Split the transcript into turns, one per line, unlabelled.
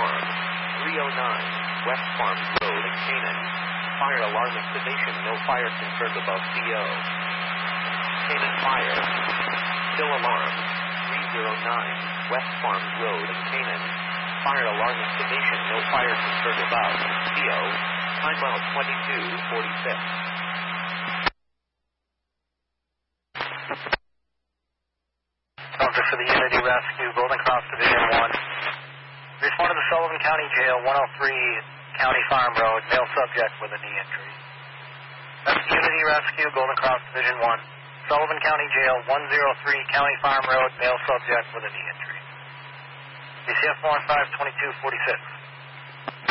Alarm. 309 West Farms Road in Canaan. Fire alarm activation. No fire confirmed above CO. Canaan Fire. Still alarm. 309 West Farms Road in Canaan. Fire alarm activation. No fire confirmed above CO. Time out 2246.
Subject for the Unity Rescue, Golden Cross Division 1. Responded to Sullivan County Jail, 103 County Farm Road, male subject with a knee injury. That's Unity Rescue, Golden Cross Division 1. Sullivan County Jail, 103 County Farm Road, male subject with a knee injury. BCF 1-5-2246.